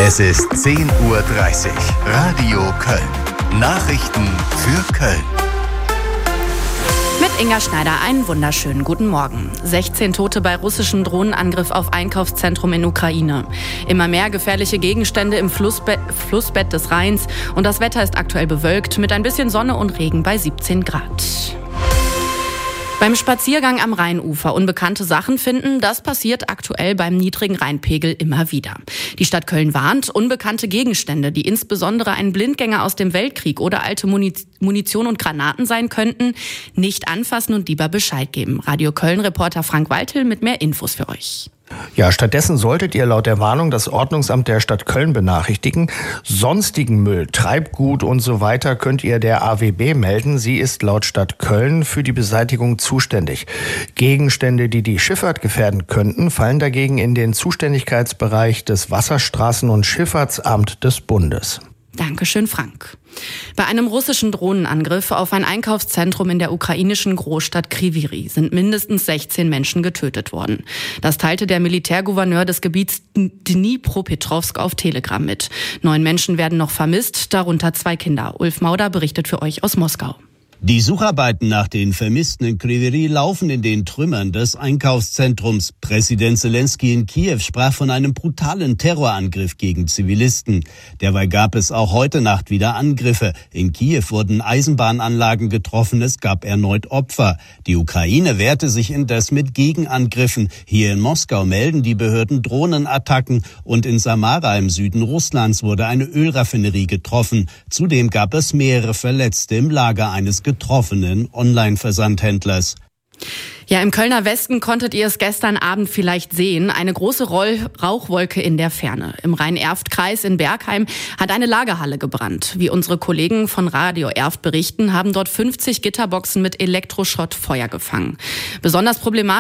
Es ist 10:30 Uhr. Radio Köln. Nachrichten für Köln. Mit Inga Schneider einen wunderschönen guten Morgen. 16 Tote bei russischem Drohnenangriff auf Einkaufszentrum in Ukraine. Immer mehr gefährliche Gegenstände im Flussbett des Rheins. Und das Wetter ist aktuell bewölkt mit ein bisschen Sonne und Regen bei 17 Grad. Beim Spaziergang am Rheinufer unbekannte Sachen finden, das passiert aktuell beim niedrigen Rheinpegel immer wieder. Die Stadt Köln warnt, unbekannte Gegenstände, die insbesondere ein Blindgänger aus dem Weltkrieg oder alte Munition und Granaten sein könnten, nicht anfassen und lieber Bescheid geben. Radio Köln-Reporter Frank Waltel mit mehr Infos für euch. Ja, stattdessen solltet ihr laut der Warnung das Ordnungsamt der Stadt Köln benachrichtigen. Sonstigen Müll, Treibgut und so weiter könnt ihr der AWB melden. Sie ist laut Stadt Köln für die Beseitigung zuständig. Gegenstände, die die Schifffahrt gefährden könnten, fallen dagegen in den Zuständigkeitsbereich des Wasserstraßen- und Schifffahrtsamt des Bundes. Dankeschön, Frank. Bei einem russischen Drohnenangriff auf ein Einkaufszentrum in der ukrainischen Großstadt Kryvyi sind mindestens 16 Menschen getötet worden. Das teilte der Militärgouverneur des Gebiets Dnipropetrovsk auf Telegram mit. 9 Menschen werden noch vermisst, darunter 2 Kinder. Ulf Mauder berichtet für euch aus Moskau. Die Sucharbeiten nach den Vermissten in Kryvyi laufen in den Trümmern des Einkaufszentrums. Präsident Selenskyj in Kiew sprach von einem brutalen Terrorangriff gegen Zivilisten. Derweil gab es auch heute Nacht wieder Angriffe. In Kiew wurden Eisenbahnanlagen getroffen, es gab erneut Opfer. Die Ukraine wehrte sich indes mit Gegenangriffen. Hier in Moskau melden die Behörden Drohnenattacken und in Samara im Süden Russlands wurde eine Ölraffinerie getroffen. Zudem gab es mehrere Verletzte im Lager eines getroffenen Online-Versandhändlers. Ja, im Kölner Westen konntet ihr es gestern Abend vielleicht sehen. Eine große Rauchwolke in der Ferne. Im Rhein-Erft-Kreis in Bergheim hat eine Lagerhalle gebrannt. Wie unsere Kollegen von Radio Erft berichten, haben dort 50 Gitterboxen mit Elektroschrott Feuer gefangen. Besonders problematisch